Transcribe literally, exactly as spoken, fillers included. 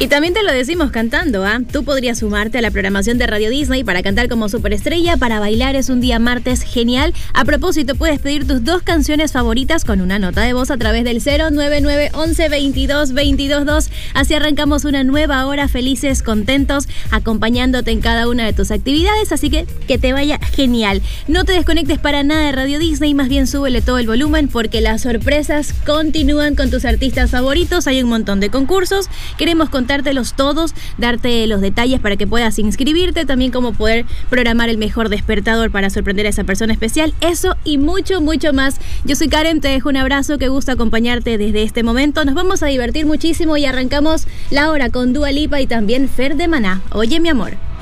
Y también te lo decimos cantando, ¿ah? ¿eh? Tú podrías sumarte a la programación de Radio Disney para cantar como superestrella, para bailar es un día martes genial. A propósito, puedes pedir tus dos canciones favoritas con una nota de voz a través del cero nueve nueve once veintidós veintidós dos. Así arrancamos una nueva hora felices, contentos, acompañándote en cada una de tus actividades, así que que te vaya genial. No te desconectes para nada de Radio Disney, más bien súbele todo el volumen porque las sorpresas continúan con tus artistas favoritos. Hay un montón de concursos, queremos contártelos todos, darte los detalles para que puedas inscribirte, también cómo poder programar el mejor despertador para sorprender a esa persona especial, eso y mucho, mucho más. Yo soy Karen, te dejo un abrazo, qué gusto acompañarte desde este momento. Nos vamos a divertir muchísimo y arrancamos la hora con Dua Lipa y también Fer de Maná. Oye, mi amor.